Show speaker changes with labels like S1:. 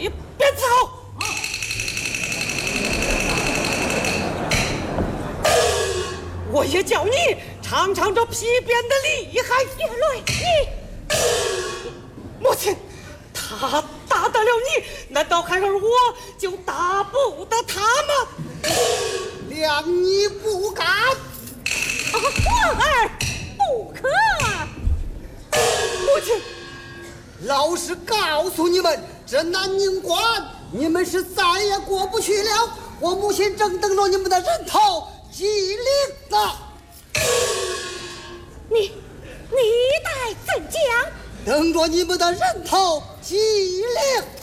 S1: 你别伺候！我也叫你尝尝这皮鞭的厉害。
S2: 岳雷，你
S1: 母亲，他打得了你，难道孩儿我就打不得他吗？
S3: 谅你不敢。
S2: 皇儿不可。
S1: 母亲，
S3: 老实告诉你们，这南宁关你们是再也过不去了。我母亲正等着你们的人头祭灵呢。
S2: 你待怎讲？
S3: 等着你们的人头祭灵。